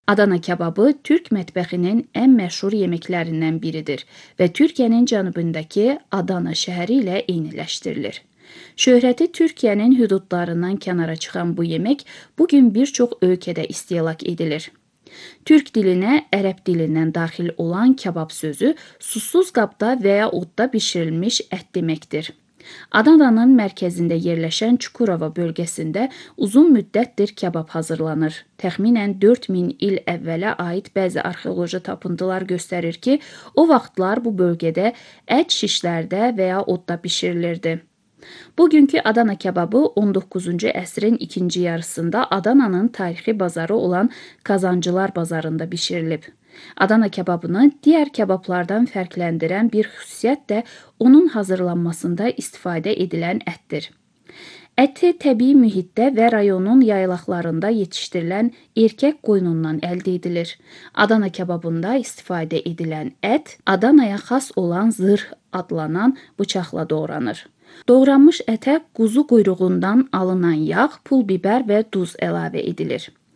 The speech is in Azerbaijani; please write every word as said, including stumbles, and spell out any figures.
Adana kebabı Türk mətbəxinin ən məşhur yeməklərindən biridir və Türkiyənin cənubundakı Adana şəhəri ilə eyniləşdirilir. Şöhrəti Türkiyənin hüdudlarından kənara çıxan bu yemək bugün bir çox ölkədə istehlak edilir. Türk dilinə ərəb dilindən daxil olan kebab sözü susuz qabda və ya odda bişirilmiş ət deməkdir. Adananın mərkəzində yerləşən Çukurova bölgəsində uzun müddətdir kebab hazırlanır. Təxminən dörd min il əvvələ aid bəzi arxeoloji tapıntılar göstərir ki, o vaxtlar bu bölgədə ət şişlərdə və ya odda bişirilirdi. Bugünkü Adana kebabı on doqquzuncu əsrin ikinci yarısında Adananın tarixi bazarı olan Kazancılar bazarında bişirilib. Adana kebabını digər kebablardan fərqləndirən bir xüsusiyyət də onun hazırlanmasında istifadə edilən ətdir. Əti təbii mühitdə və rayonun yaylaqlarında yetişdirilən erkək qoyunundan əldə edilir. Adana kebabında istifadə edilən ət Adanaya xas olan zırh adlanan bıçaqla doğranır. Doğranmış ətə quzu quyruğundan alınan yağ, pul biber və duz əlavə edilir.